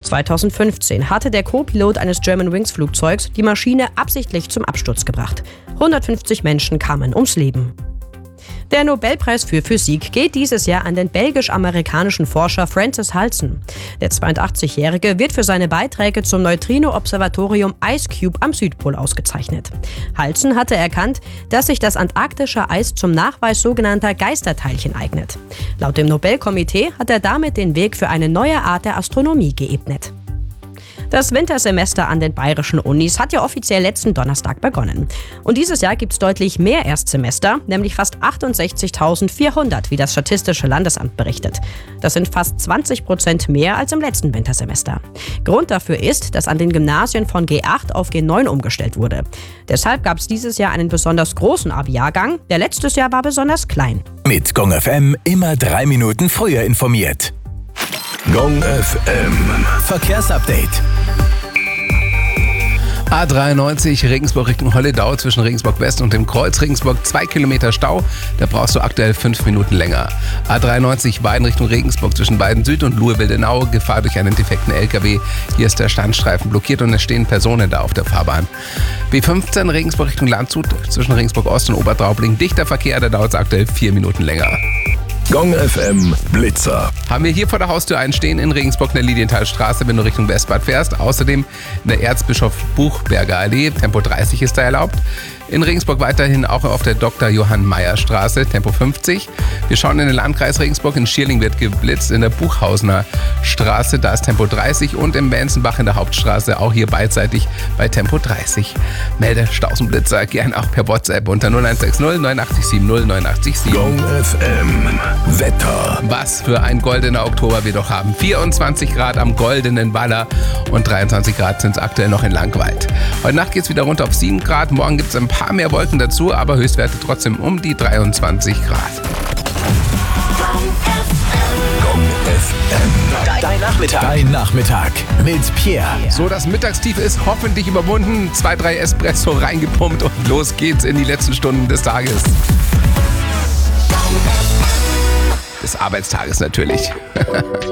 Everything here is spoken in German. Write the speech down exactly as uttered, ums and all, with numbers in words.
zweitausendfünfzehn hatte der Co-Pilot eines Germanwings-Flugzeugs die Maschine absichtlich zum Absturz gebracht. hundertfünfzig Menschen kamen ums Leben. Der Nobelpreis für Physik geht dieses Jahr an den belgisch-amerikanischen Forscher Francis Halsen. Der zweiundachtzigjährige wird für seine Beiträge zum Neutrino-Observatorium IceCube am Südpol ausgezeichnet. Halsen hatte erkannt, dass sich das antarktische Eis zum Nachweis sogenannter Geisterteilchen eignet. Laut dem Nobelkomitee hat er damit den Weg für eine neue Art der Astronomie geebnet. Das Wintersemester an den bayerischen Unis hat ja offiziell letzten Donnerstag begonnen. Und dieses Jahr gibt es deutlich mehr Erstsemester, nämlich fast achtundsechzigtausendvierhundert, wie das Statistische Landesamt berichtet. Das sind fast zwanzig Prozent mehr als im letzten Wintersemester. Grund dafür ist, dass an den Gymnasien von G acht auf G neun umgestellt wurde. Deshalb gab es dieses Jahr einen besonders großen Abi-Jahrgang, der letztes Jahr war besonders klein. Mit Gong F M immer drei Minuten früher informiert. Gong F M Verkehrsupdate. A dreiundneunzig Regensburg Richtung Holledau zwischen Regensburg West und dem Kreuz Regensburg zwei Kilometer Stau. Da brauchst du aktuell fünf Minuten länger. A dreiundneunzig Weiden Richtung Regensburg zwischen Weiden Süd und Luhe-Wildenau. Gefahr durch einen defekten L K W. Hier ist der Standstreifen blockiert und es stehen Personen da auf der Fahrbahn. B fünfzehn Regensburg Richtung Landshut zwischen Regensburg Ost und Obertraubling. Dichter Verkehr, da dauert es aktuell vier Minuten länger. Gong F M Blitzer. Haben wir hier vor der Haustür einen stehen in Regensburg in der Lilienthalstraße, wenn du Richtung Westbad fährst. Außerdem in der Erzbischof Buchberger Allee, Tempo dreißig ist da erlaubt. In Regensburg weiterhin auch auf der Doktor Johann Meyer Straße, Tempo fünfzig. Wir schauen in den Landkreis Regensburg, in Schierling wird geblitzt, in der Buchhausener Straße, da ist Tempo dreißig und im Benzenbach in der Hauptstraße, auch hier beidseitig bei Tempo dreißig. Melde Stausenblitzer gern auch per WhatsApp unter null eins sechs null neun acht sieben null neun acht sieben. Gong F M Wetter. Was für ein goldener Oktober wir doch haben. vierundzwanzig Grad am goldenen Waller und dreiundzwanzig Grad sind es aktuell noch in Langwald. Heute Nacht geht es wieder runter auf sieben Grad, morgen gibt es ein paar paar mehr Wolken dazu, aber Höchstwerte trotzdem um die dreiundzwanzig Grad. Gong F M. Dein Nachmittag. Dein Nachmittag mit Pierre. So, das Mittagstief ist hoffentlich überwunden. Zwei, drei Espresso reingepumpt und los geht's in die letzten Stunden des Tages. Des Arbeitstages natürlich.